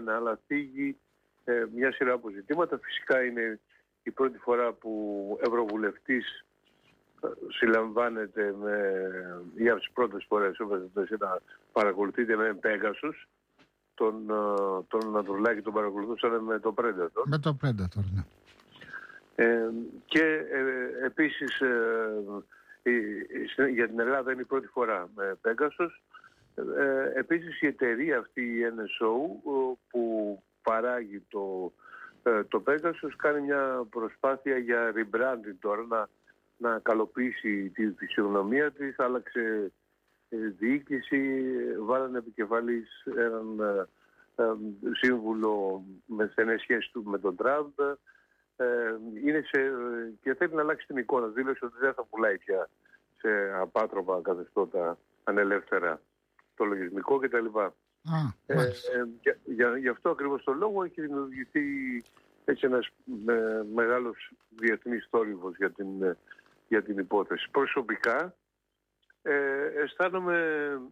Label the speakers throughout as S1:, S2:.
S1: ναι, αλλά θίγει μια σειρά από ζητήματα. Φυσικά είναι η πρώτη φορά που ευρωβουλευτής συλλαμβάνεται για τις πρώτες φορές να παρακολουθείται με Pegasus. Τον Ανδρουλάκη τον παρακολουθούσαν με το Predator.
S2: Με το Predator, ναι.
S1: Και επίσης για την Ελλάδα είναι η πρώτη φορά με Pegasus. Επίσης η εταιρεία αυτή, η NSO, που παράγει το Pegasus, κάνει μια προσπάθεια για rebranding τώρα, να καλοποιήσει τη φυσιογνωμία της. Άλλαξε διοίκηση, βάλανε επικεφαλής έναν σύμβουλο με στενές σχέσεις του με τον Τραμπ, και θέλει να αλλάξει την εικόνα. Δήλωσε ότι δεν θα πουλάει πια σε απάτροπα καθεστώτα ανελεύθερα το λογισμικό κτλ. Γι' αυτό ακριβώς το λόγο έχει δημιουργηθεί έτσι ένας μεγάλος διεθνής θόρυβος για την υπόθεση. Προσωπικά αισθάνομαι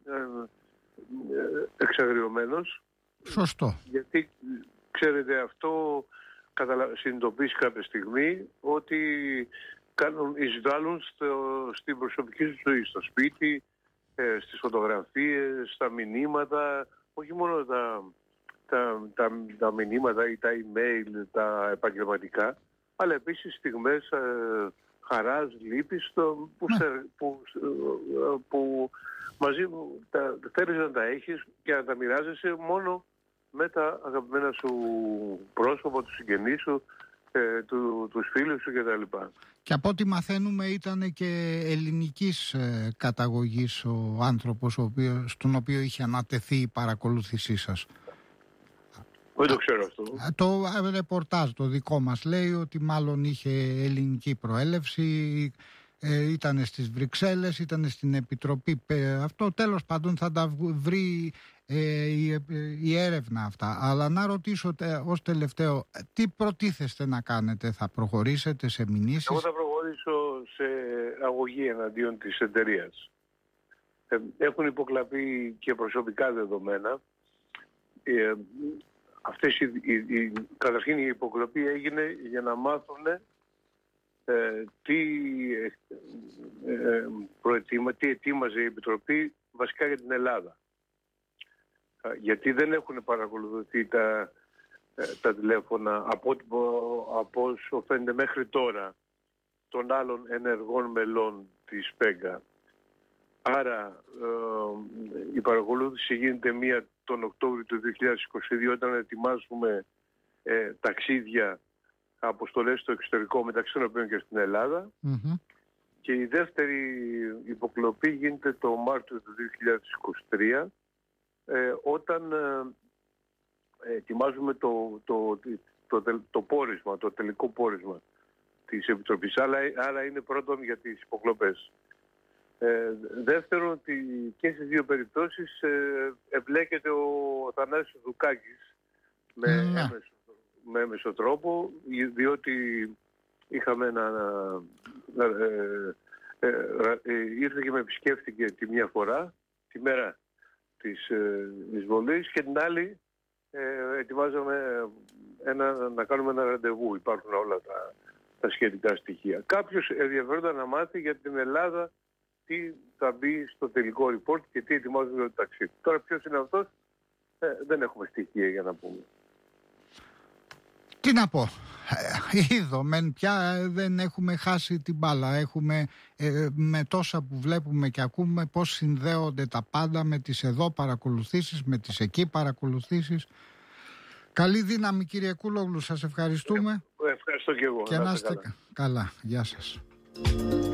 S1: εξαγριωμένος.
S2: Σωστό.
S1: Γιατί ξέρετε, αυτό συνειδητοποιήσει κάποια στιγμή ότι εισβάλλουν στην προσωπική σου ζωή, στο σπίτι, στις φωτογραφίες, στα μηνύματα, όχι μόνο τα μηνύματα ή τα email, τα επαγγελματικά, αλλά επίσης στιγμές χαράς, λύπης που μαζί θέλεις να τα έχεις και να τα μοιράζεσαι μόνο με τα αγαπημένα σου πρόσωπα, τους συγγενείς σου, τους φίλους σου κτλ.
S2: Και από ό,τι μαθαίνουμε ήταν και ελληνικής καταγωγής ο άνθρωπος στον οποίο είχε ανατεθεί η παρακολούθησή σας.
S1: Δεν το ξέρω αυτό.
S2: Το ρεπορτάζ το δικό μας λέει ότι μάλλον είχε ελληνική προέλευση, ήταν στις Βρυξέλλες, ήταν στην Επιτροπή. Αυτό τέλος πάντων θα τα βρει η έρευνα αυτά. Αλλά να ρωτήσω ως τελευταίο, τι προτίθεστε να κάνετε, θα προχωρήσετε σε μηνύσεις? Εγώ
S1: θα προχωρήσω σε αγωγή εναντίον της εταιρείας. Έχουν υποκλαπεί και προσωπικά δεδομένα. Καταρχήν η υποκλοπή έγινε για να μάθουν τι ετοίμαζε η Επιτροπή βασικά για την Ελλάδα. Γιατί δεν έχουν παρακολουθηθεί τα τηλέφωνα από όσο φαίνεται μέχρι τώρα των άλλων ενεργών μελών της ΠΕΓΑ. Άρα η παρακολούθηση γίνεται μία τον Οκτώβριο του 2022, όταν ετοιμάζουμε ταξίδια, αποστολές στο εξωτερικό, μεταξύ των οποίων και στην Ελλάδα. Mm-hmm. Και η δεύτερη υποκλοπή γίνεται το Μάρτιο του 2023, όταν ετοιμάζουμε το πόρισμα, το τελικό πόρισμα της Επιτροπής. Άρα είναι πρώτον για τις υποκλοπές. Δεύτερον, ότι και στις δύο περιπτώσεις εμπλέκεται ο Θανάσης Δουκάκης με έμεσο τρόπο, διότι είχαμε ήρθε και με επισκέφθηκε τη μια φορά, τη μέρα της εισβολής, και την άλλη ετοιμάζαμε να κάνουμε ένα ραντεβού. Υπάρχουν όλα τα σχετικά στοιχεία. Κάποιος ενδιαφέρονταν να μάθει για την Ελλάδα τι θα μπει στο τελικό report και τι ετοιμάζουμε για το ταξίδι. Τώρα ποιος είναι αυτός, δεν έχουμε στοιχεία για να πούμε.
S2: Τι να πω, είδομεν πια δεν έχουμε χάσει την μπάλα. Έχουμε με τόσα που βλέπουμε και ακούμε πώς συνδέονται τα πάντα με τις εδώ παρακολουθήσεις, με τις εκεί παρακολουθήσεις. Καλή δύναμη κύριε Κούλογλου, σας ευχαριστούμε.
S1: Ευχαριστώ και εγώ.
S2: Και να είστε καλά. Γεια σας.